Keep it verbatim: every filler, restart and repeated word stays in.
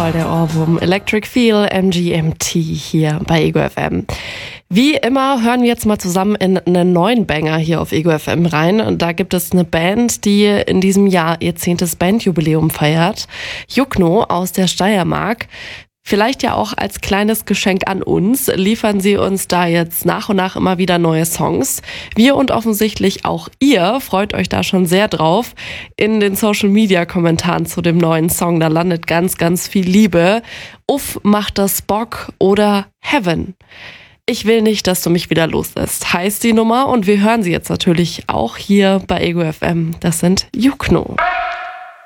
voll der Ohrwurm. Electric Feel, M G M T hier bei Ego F M. Wie immer hören wir jetzt mal zusammen in einen neuen Banger hier auf Ego F M rein. Und da gibt es eine Band, die in diesem Jahr ihr zehntes Bandjubiläum feiert. Jukno aus der Steiermark. Vielleicht ja auch als kleines Geschenk an uns liefern sie uns da jetzt nach und nach immer wieder neue Songs. Wir und offensichtlich auch ihr freut euch da schon sehr drauf. In den Social-Media-Kommentaren zu dem neuen Song, da landet ganz, ganz viel Liebe. Uff, macht das Bock oder Heaven. Ich will nicht, dass du mich wieder loslässt, heißt die Nummer. Und wir hören sie jetzt natürlich auch hier bei Ego F M. Das sind Jukno.